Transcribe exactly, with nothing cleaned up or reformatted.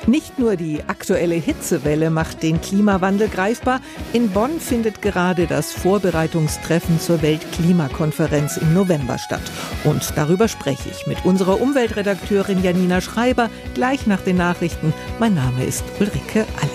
Nicht nur die aktuelle Hitzewelle macht den Klimawandel greifbar. In Bonn findet gerade das Vorbereitungstreffen zur Weltklimakonferenz im November statt. Und darüber spreche ich mit unserer Umweltredakteurin Janina Schreiber gleich nach den Nachrichten. Mein Name ist Ulrike Alle.